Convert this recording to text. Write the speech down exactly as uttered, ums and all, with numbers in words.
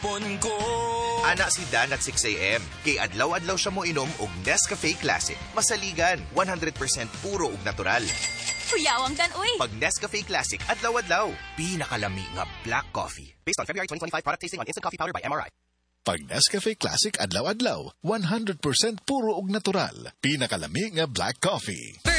Pon ko. Ana si Dan at six a m Kay adlaw-adlaw siya mo inom og Nescafe Classic. Masaligan, one hundred percent puro ug natural. Kuyawang Dan, uy. Pag Nescafe Classic, adlaw-adlaw. Pinakalami nga black coffee. Based on February twenty twenty-five product tasting on instant coffee powder by M R I. Pag Nescafe Classic adlaw-adlaw, one hundred percent puro ug natural. Pinakalami nga black coffee.